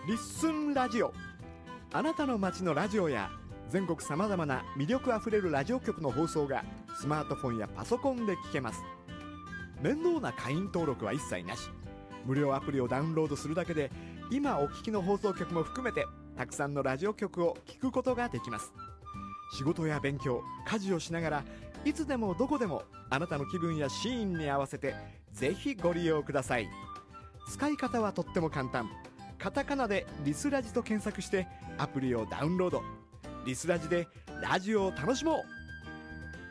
リッスンラジオ。あなたの街のラジオや全国さまざまな魅力あふれるラジオ局の放送がスマートフォンやパソコンで聞けます。面倒な会員登録は一切なし、無料アプリをダウンロードするだけで今お聞きの放送局も含めてたくさんのラジオ局を聞くことができます。仕事や勉強、家事をしながらいつでもどこでもあなたの気分やシーンに合わせてぜひご利用ください。使い方はとっても簡単。カタカナでリスラジと検索してアプリをダウンロード。リスラジでラジオを楽しもう。